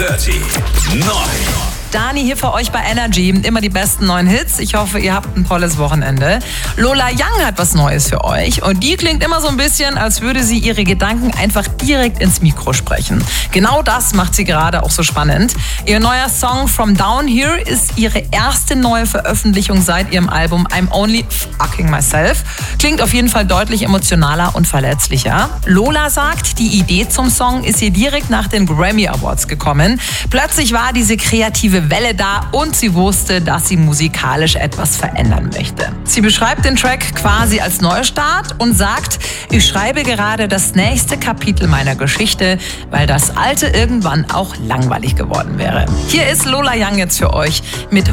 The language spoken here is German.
30. 9. Dani hier für euch bei Energy. Immer die besten neuen Hits. Ich hoffe, ihr habt ein tolles Wochenende. Lola Young hat was Neues für euch. Und die klingt immer so ein bisschen, als würde sie ihre Gedanken einfach direkt ins Mikro sprechen. Genau das macht sie gerade auch so spannend. Ihr neuer Song From Down Here ist ihre erste neue Veröffentlichung seit ihrem Album I'm Only Fucking Myself. Klingt auf jeden Fall deutlich emotionaler und verletzlicher. Lola sagt, die Idee zum Song ist ihr direkt nach den Grammy Awards gekommen. Plötzlich war diese kreative Welle da und sie wusste, dass sie musikalisch etwas verändern möchte. Sie beschreibt den Track quasi als Neustart und sagt, ich schreibe gerade das nächste Kapitel meiner Geschichte, weil das alte irgendwann auch langweilig geworden wäre. Hier ist Lola Young jetzt für euch mit